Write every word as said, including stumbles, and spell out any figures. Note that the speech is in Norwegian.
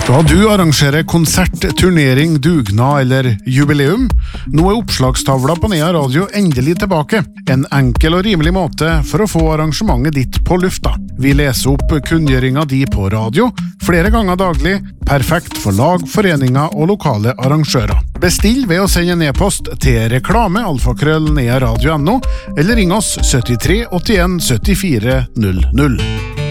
Skal du arrangere konsert, turnering, dugnad eller jubileum? Nå er oppslagstavla på Nea Radio endelig tilbake. En enkel og rimelig måte for å få arrangementet ditt på lufta. Vi leser opp kunngjøringa di på radio, flere ganger daglig, perfekt for lag, foreninger og lokale arrangører. Bestill ved å sende en e-post til reklame alfakrøll nea radio punktum no eller ring oss syttitre åttien syttifire null null.